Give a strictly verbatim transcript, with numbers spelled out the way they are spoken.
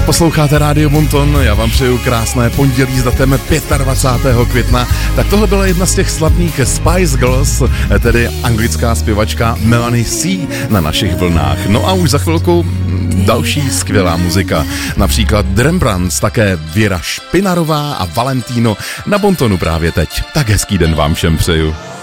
Posloucháte Rádio Bonton, já vám přeju krásné pondělí s datem dvacátého pátého května. Tak tohle byla jedna z těch slavných Spice Girls, tedy anglická zpěvačka Melanie C na našich vlnách. No a už za chvilku další skvělá muzika, například Rembrandts, také Věra Špinarová a Valentino na Bontonu právě teď. Tak hezký den vám všem přeju.